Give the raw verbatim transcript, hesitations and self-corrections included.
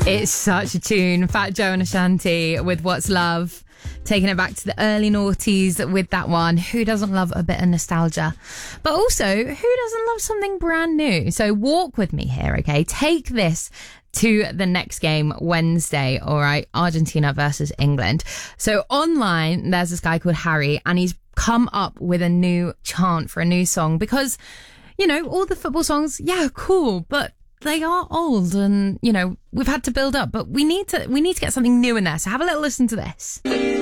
It's such a tune. Fat Joe and Ashanti with What's Love. Taking it back to the early noughties with that one. Who doesn't love a bit of nostalgia? But also, who doesn't love something brand new? So walk with me here, okay? Take this to the next game Wednesday, all right? Argentina versus England. So online, there's this guy called Harry, and he's come up with a new chant for a new song because, you know, all the football songs, yeah, cool, but they are old and, you know, we've had to build up, but we need to we need to get something new in there. So have a little listen to this.